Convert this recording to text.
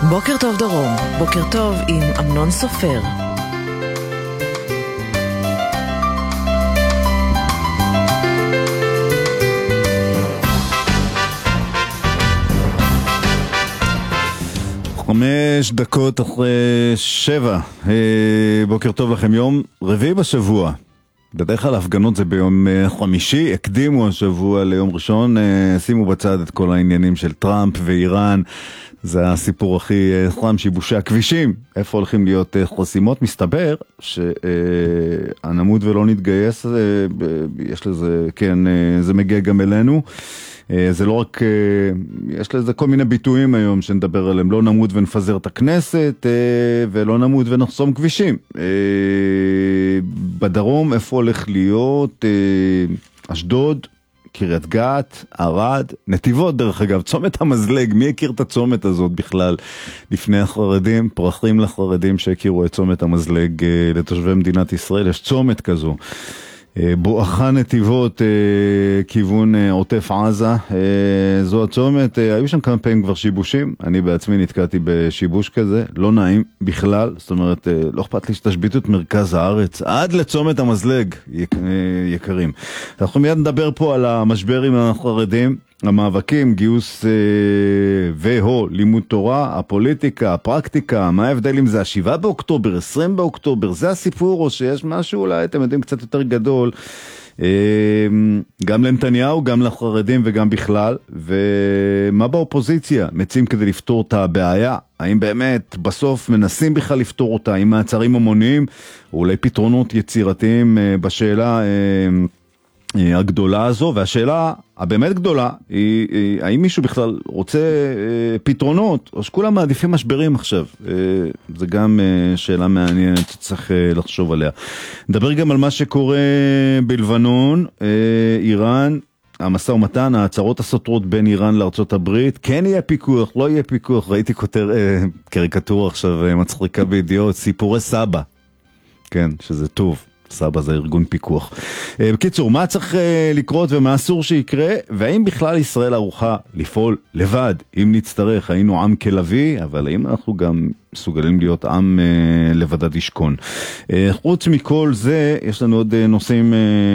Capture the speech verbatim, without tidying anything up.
בוקר טוב דרום, בוקר טוב עם אמנון סופר. חמש דקות אחרי שבע. בוקר טוב לכם, יום רביעי בשבוע. בדרך כלל ההפגנות זה ביום חמישי, הקדימו השבוע ליום ראשון, שימו בצד את כל העניינים של טראמפ ואיראן, זה הסיפור הכי חם, שיבושי הכבישים, איפה הולכים להיות חסימות. מסתבר שהנמות ולא נתגייס, יש לזה, כן, זה מגיע גם אלינו. זה לא רק, יש לזה כל מיני ביטויים היום שנדבר עליהם, לא נמות ונפזר את הכנסת, ולא נמות ונחסום כבישים. בדרום איפה הולך להיות? אשדוד, קריית גת, ערד, נתיבות דרך אגב, צומת המזלג, מי הכיר את הצומת הזאת בכלל לפני החרדים? פרחים לחרדים שהכירו את צומת המזלג לתושבי מדינת ישראל, יש צומת כזו. בואכה נתיבות כיוון עוטף עזה, זו הצומת, היו שם כמה פעמים כבר שיבושים, אני בעצמי נתקעתי בשיבוש כזה, לא נעים בכלל, זאת אומרת לא אכפת לי שתשביתו את מרכז הארץ עד לצומת המזלג, יקרים. אנחנו מיד נדבר פה על המשבר עם החרדים, המאבקים, גיוס אה, והוא, לימוד תורה, הפוליטיקה, הפרקטיקה, מה ההבדל אם זה השבעה באוקטובר, עשרים באוקטובר, זה הסיפור או שיש משהו אולי, אתם יודעים, קצת יותר גדול, אה, גם לנתניהו, גם לחרדים וגם בכלל, ומה באופוזיציה מציעים כדי לפתור את הבעיה, האם באמת בסוף מנסים בכלל לפתור אותה, עם מעצרים המוניים, או אולי פתרונות יצירתיים אה, בשאלה, אה, הגדולה הזו, והשאלה הבאמת גדולה היא, היא האם מישהו בכלל רוצה אה, פתרונות או שכולם מעדיפים משברים עכשיו. אה, זה גם אה, שאלה מעניינת שצריך אה, לחשוב עליה. נדבר גם על מה שקורה בלבנון, אה, איראן, המשא ומתן, ההצהרות הסותרות בין איראן לארצות הברית, כן יהיה פיקוח, לא יהיה פיקוח, ראיתי כותר, אה, קריקטורה עכשיו אה, מצחיקה בידיעות, סיפורי סבא, כן, שזה טוב. סבא זה ארגון פיקוח. בקיצור, מה צריך לקרות ומה אסור שיקרה, והאם בכלל ישראל ערוכה לפעול לבד, אם נצטרך, היינו עם כלבי, אבל האם אנחנו גם מסוגלים להיות עם לבדד ישכון. חוץ מכל זה, יש לנו עוד נושאים